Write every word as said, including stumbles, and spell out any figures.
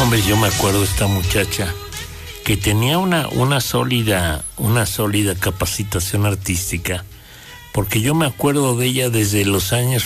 hombre, yo me acuerdo de esta muchacha que tenía una, una sólida, una sólida capacitación artística, porque yo me acuerdo de ella desde los años